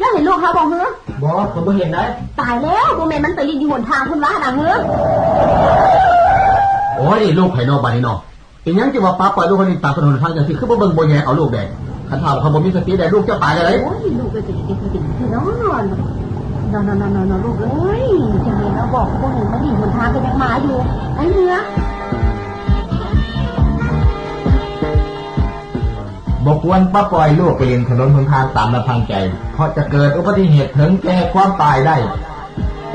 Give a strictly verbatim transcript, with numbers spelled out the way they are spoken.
แล้วเห็นลูกเขาบอกเหรอบอกผมไม่เห็นได้ตายแล้วโมเมนมันไปลินอยู่หนทางคุณว่าดังเหรอโอ้ยลูกไผ่นอกบ้านนี่นอกเป็นยังจะว่าป้าปล่อยลูกคนนี้ตามถนนทางอย่างที่คือบ่เบิ่งบ่แย่เอาลูกแดงคันถามเขาบ่มีสติได้ลูกจะตายได้เลยโอ้ยลูกเป็นติดติดติดคือนอนนอนนอนนอนนอนลูกเอ้ยจังเลยนะบอกพวกหนึ่งมาดิหนทางเป็นยังมาอยู่ไอ้เนื้อบอกควรป้าปล่อยลูกไปเรียนถนนหนทางตามลำพังใจเพราะจะเกิดอุบัติเหตุถึงแก่ความตายได้